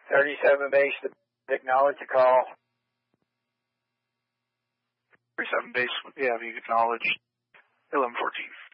37 base, acknowledge the call. 37 base, we have you acknowledged 1114.